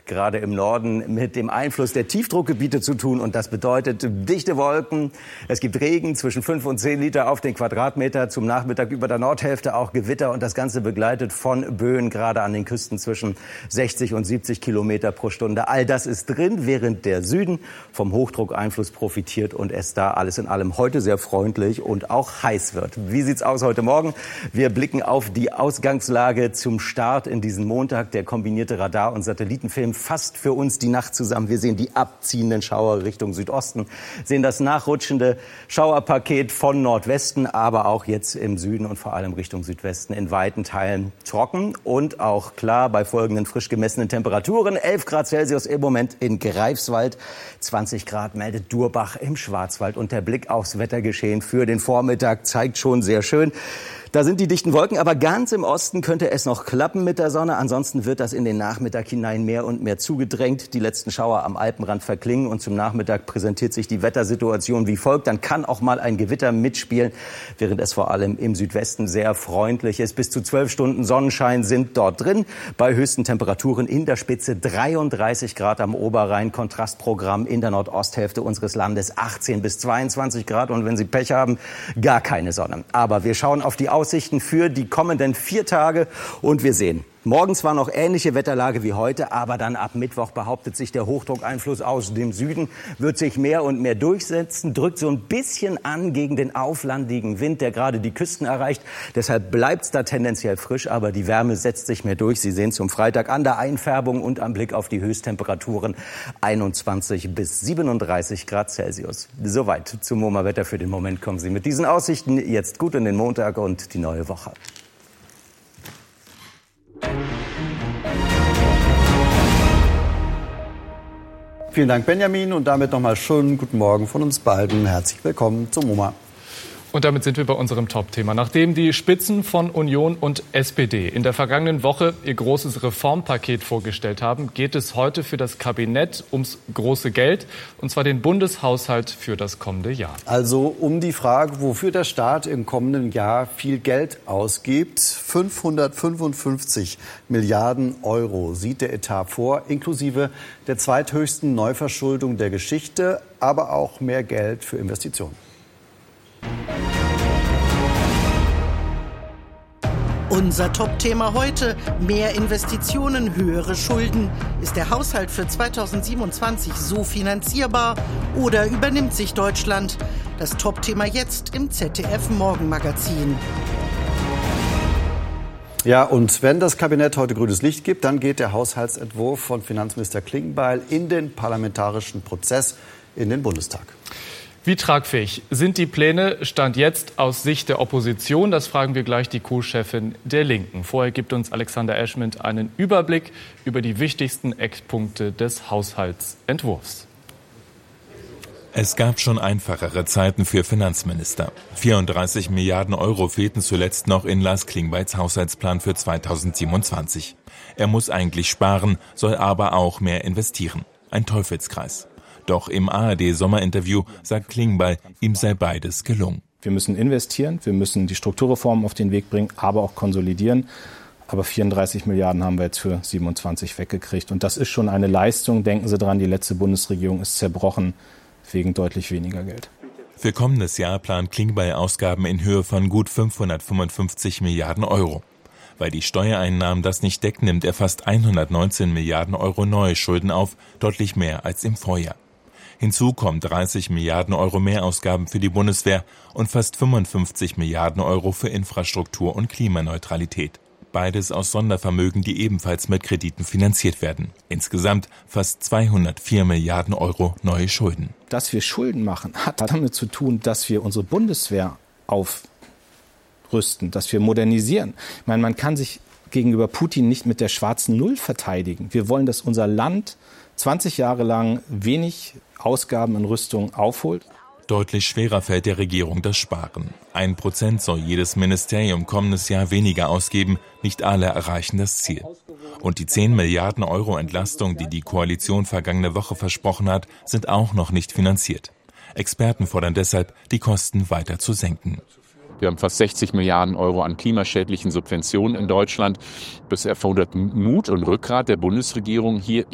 gerade im Norden, mit dem Einfluss der Tiefdruckgebiete zu tun. Und das bedeutet dichte Wolken. Es gibt Regen zwischen 5 und 10 Liter auf den Quadratmeter. Zum Nachmittag über der Nordhälfte auch Gewitter. Und das Ganze begleitet von Böen, gerade an den Küsten zwischen 60 und 70 Kilometer pro Stunde. All das ist drin, während der Süden vom Hochdruckeinfluss profitiert und es da alles in allem heute sehr freundlich und auch heiß wird. Wie sieht's aus heute Morgen? Wir blicken auf die Ausgangslage zum Start in diesen Montag. Der kombinierte Radar- und Satellitenfilm fasst für uns die Nacht zusammen. Wir sehen die abziehenden Schauer Richtung Südosten, sehen das nachrutschende Schauerpaket von Nordwesten, aber auch jetzt im Süden und vor allem Richtung Südwesten in weiten Teilen trocken und auch klar bei folgenden frisch gemessenen Temperaturen. 11 Grad Celsius im Moment in Greifswald, 20 Grad meldet Durbach im Schwarzwald. Und der Blick aufs Wettergeschehen für den Vormittag zeigt schon sehr schön. Da sind die dichten Wolken, aber ganz im Osten könnte es noch klappen mit der Sonne. Ansonsten wird das in den Nachmittag hinein mehr und mehr zugedrängt. Die letzten Schauer am Alpenrand verklingen und zum Nachmittag präsentiert sich die Wettersituation wie folgt. Dann kann auch mal ein Gewitter mitspielen, während es vor allem im Südwesten sehr freundlich ist. Bis zu 12 Stunden Sonnenschein sind dort drin. Bei höchsten Temperaturen in der Spitze 33 Grad am Oberrhein. Kontrastprogramm in der Nordosthälfte unseres Landes 18 bis 22 Grad. Und wenn Sie Pech haben, gar keine Sonne. Aber wir schauen auf die Aussichten für die kommenden 4 Tage und wir sehen, morgen zwar noch ähnliche Wetterlage wie heute, aber dann ab Mittwoch behauptet sich der Hochdruckeinfluss aus dem Süden, wird sich mehr und mehr durchsetzen, drückt so ein bisschen an gegen den auflandigen Wind, der gerade die Küsten erreicht. Deshalb bleibt es da tendenziell frisch, aber die Wärme setzt sich mehr durch. Sie sehen zum Freitag an der Einfärbung und am Blick auf die Höchsttemperaturen 21 bis 37 Grad Celsius. Soweit zum MoMA-Wetter für den Moment. Kommen Sie mit diesen Aussichten jetzt gut in den Montag und die neue Woche. Vielen Dank, Benjamin. Und damit nochmal schönen guten Morgen von uns beiden. Herzlich willkommen zum MoMA. Und damit sind wir bei unserem Top-Thema. Nachdem die Spitzen von Union und SPD in der vergangenen Woche ihr großes Reformpaket vorgestellt haben, geht es heute für das Kabinett ums große Geld, und zwar den Bundeshaushalt für das kommende Jahr. Also um die Frage, wofür der Staat im kommenden Jahr viel Geld ausgibt. 555 Milliarden Euro sieht der Etat vor, inklusive der zweithöchsten Neuverschuldung der Geschichte, aber auch mehr Geld für Investitionen. Unser Top-Thema heute: mehr Investitionen, höhere Schulden. Ist der Haushalt für 2027 so finanzierbar oder übernimmt sich Deutschland? Das Top-Thema jetzt im ZDF-Morgenmagazin. Ja, und wenn das Kabinett heute grünes Licht gibt, dann geht der Haushaltsentwurf von Finanzminister Klingbeil in den parlamentarischen Prozess in den Bundestag. Wie tragfähig sind die Pläne Stand jetzt aus Sicht der Opposition? Das fragen wir gleich die Co-Chefin der Linken. Vorher gibt uns Alexander Eschment einen Überblick über die wichtigsten Eckpunkte des Haushaltsentwurfs. Es gab schon einfachere Zeiten für Finanzminister. 34 Milliarden Euro fehlten zuletzt noch in Lars Klingbeils Haushaltsplan für 2027. Er muss eigentlich sparen, soll aber auch mehr investieren. Ein Teufelskreis. Doch im ARD-Sommerinterview sagt Klingbeil, ihm sei beides gelungen. Wir müssen investieren, wir müssen die Strukturreformen auf den Weg bringen, aber auch konsolidieren. Aber 34 Milliarden haben wir jetzt für 27 weggekriegt. Und das ist schon eine Leistung. Denken Sie dran, die letzte Bundesregierung ist zerbrochen wegen deutlich weniger Geld. Für kommendes Jahr plant Klingbeil Ausgaben in Höhe von gut 555 Milliarden Euro. Weil die Steuereinnahmen das nicht decken, nimmt er fast 119 Milliarden Euro neue Schulden auf, deutlich mehr als im Vorjahr. Hinzu kommen 30 Milliarden Euro Mehrausgaben für die Bundeswehr und fast 55 Milliarden Euro für Infrastruktur und Klimaneutralität. Beides aus Sondervermögen, die ebenfalls mit Krediten finanziert werden. Insgesamt fast 204 Milliarden Euro neue Schulden. Dass wir Schulden machen, hat damit zu tun, dass wir unsere Bundeswehr aufrüsten, dass wir modernisieren. Ich meine, man kann sich gegenüber Putin nicht mit der schwarzen Null verteidigen. Wir wollen, dass unser Land 20 Jahre lang wenig Ausgaben in Rüstung aufholt. Deutlich schwerer fällt der Regierung das Sparen. 1% soll jedes Ministerium kommendes Jahr weniger ausgeben. Nicht alle erreichen das Ziel. Und die 10 Milliarden Euro Entlastung, die die Koalition vergangene Woche versprochen hat, sind auch noch nicht finanziert. Experten fordern deshalb, die Kosten weiter zu senken. Wir haben fast 60 Milliarden Euro an klimaschädlichen Subventionen in Deutschland. Das erfordert Mut und Rückgrat der Bundesregierung, hier